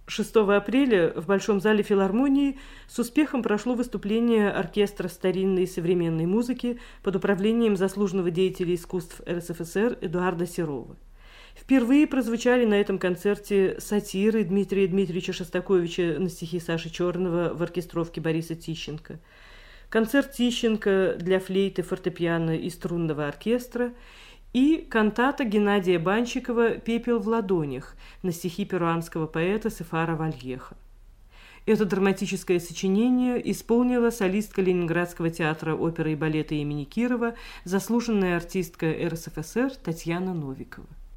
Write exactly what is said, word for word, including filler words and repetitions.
шестого апреля в Большом зале филармонии с успехом прошло выступление оркестра старинной и современной музыки под управлением заслуженного деятеля искусств эр эс эф эс эр Эдуарда Серова. Впервые прозвучали на этом концерте сатиры Дмитрия Дмитриевича Шостаковича на стихи Саши Черного в оркестровке Бориса Тищенко, концерт Тищенко для флейты, фортепиано и струнного оркестра и кантата Геннадия Банщикова «Пепел в ладонях» на стихи перуанского поэта Сефара Вальеха. Это драматическое сочинение исполнила солистка Ленинградского театра оперы и балета имени Кирова, заслуженная артистка эр эс эф эс эр Татьяна Новикова.